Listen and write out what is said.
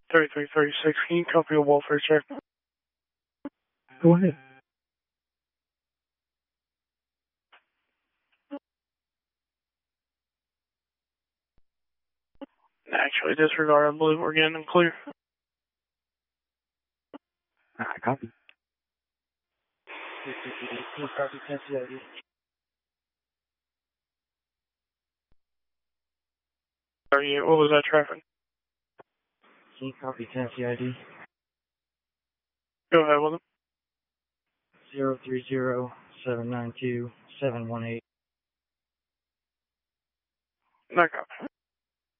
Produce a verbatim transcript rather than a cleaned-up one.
thirty-three thirty-six, can you copy a welfare check? Go ahead. Actually, disregard, I believe we're getting them clear. I copy. Copy ten C I D. thirty-eight, what was that traffic? Can you copy ten C I D? Go ahead with it. Zero three zero seven nine two seven one eight. No copy.